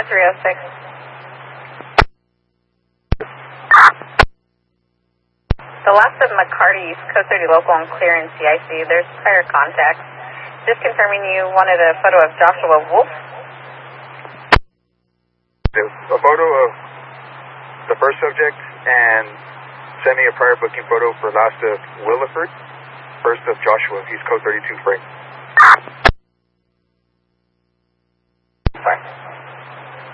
306. The last of McCarty's code 30 local and clear in CIC. There's prior contact. Just confirming you wanted a photo of Joshua Wolf. A photo of the first subject and send me a prior booking photo for last of Williford, first of Joshua. He's code 32 frame.